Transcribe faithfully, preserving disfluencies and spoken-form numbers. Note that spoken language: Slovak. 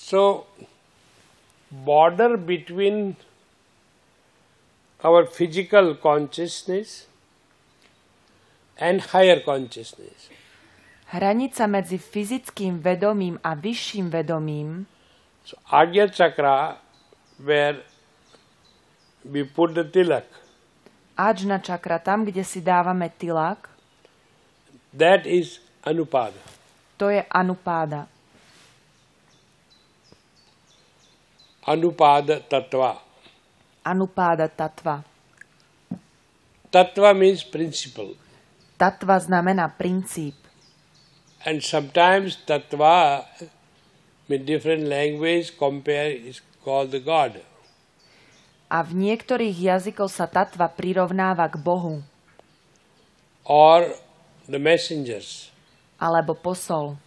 So, border between our physical consciousness and higher consciousness. Hranica medzi fyzickým vedomím a vyšším vedomím. So, Ajna Chakra, where we put the tilak. Ajna Chakra, tam, kde si dávame tilak. That is Anupada. To je Anupada. Anupada Tattva. Anupada Tattva. Tattva means principle. Tattva znamená princíp. And sometimes Tattva, in different language, compare is called the God. A v niektorých jazykoch sa Tattva prirovnáva k Bohu. Or the messengers. Alebo posol.